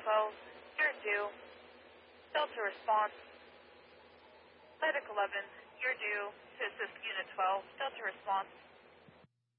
12, you're due. Delta response. Medic 11, you're due to assist Unit 12. Delta response.